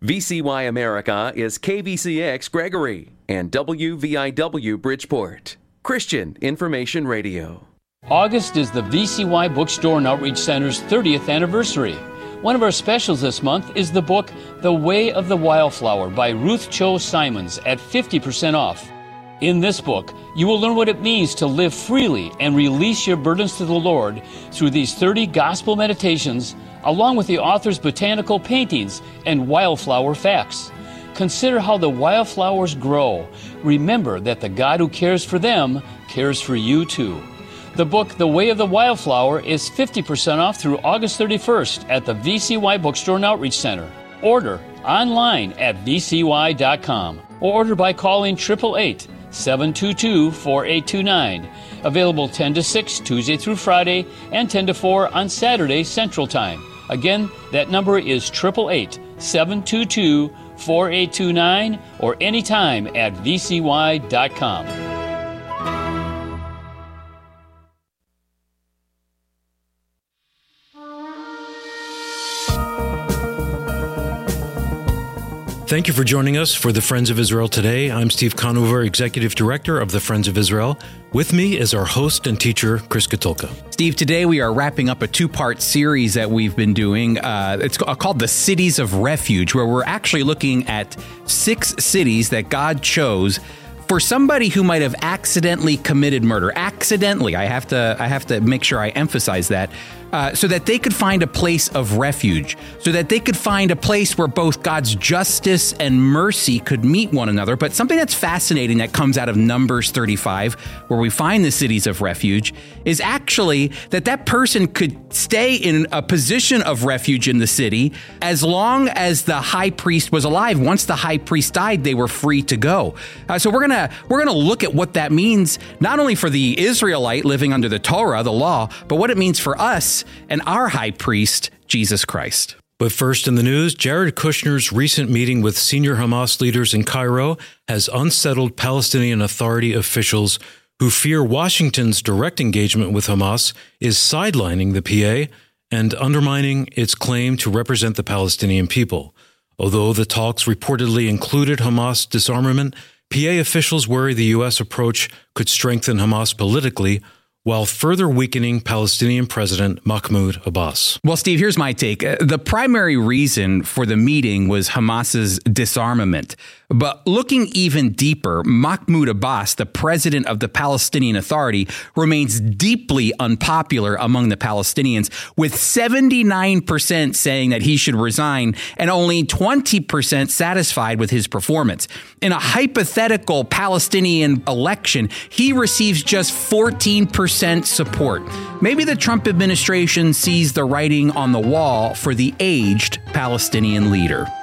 VCY America is KVCX Gregory and WVIW Bridgeport. Christian Information Radio. August is the VCY Bookstore and Outreach Center's 30th anniversary. One of our specials this month is the book The Way of the Wildflower by Ruth Cho Simons at 50% off. In this book, you will learn what it means to live freely and release your burdens to the Lord through these 30 gospel meditations, along with the author's botanical paintings and wildflower facts. Consider how the wildflowers grow. Remember that the God who cares for them cares for you too. The book, The Way of the Wildflower, is 50% off through August 31st at the VCY Bookstore and Outreach Center. Order online at vcy.com or order by calling 888-722-4829. Available 10 to 6 Tuesday through Friday and 10 to 4 on Saturday Central Time. Again, that number is 888-722-4829 or anytime at vcy.com. Thank you for joining us for the Friends of Israel today. I'm Steve Conover, Executive Director of the Friends of Israel. With me is our host and teacher, Chris Katulka. Steve, today we are wrapping up a two-part series that we've been doing. It's called The Cities of Refuge, where we're actually looking at 6 cities that God chose for somebody who might have accidentally committed murder. Accidentally, I have to make sure I emphasize that. So that they could find a place of refuge, so that they could find a place where both God's justice and mercy could meet one another. But something that's fascinating that comes out of Numbers 35, where we find the cities of refuge, is actually that person could stay in a position of refuge in the city as long as the high priest was alive. Once the high priest died, they were free to go. So we're gonna look at what that means, not only for the Israelite living under the Torah, the law, but what it means for us and our high priest, Jesus Christ. But first in the news, Jared Kushner's recent meeting with senior Hamas leaders in Cairo has unsettled Palestinian Authority officials who fear Washington's direct engagement with Hamas is sidelining the PA and undermining its claim to represent the Palestinian people. Although the talks reportedly included Hamas disarmament, PA officials worry the U.S. approach could strengthen Hamas politically while further weakening Palestinian President Mahmoud Abbas. Well, Steve, here's my take. The primary reason for the meeting was Hamas's disarmament. But looking even deeper, Mahmoud Abbas, the president of the Palestinian Authority, remains deeply unpopular among the Palestinians, with 79% saying that he should resign and only 20% satisfied with his performance. In a hypothetical Palestinian election, he receives just 14% support. Maybe the Trump administration sees the writing on the wall for the aged Palestinian leader.